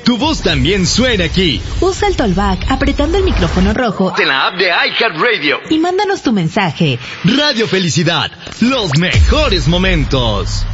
tu voz también suena aquí. Usa el Tollback apretando el micrófono rojo en la app de iHeartRadio y mándanos tu mensaje. Radio Felicidad, los mejores momentos.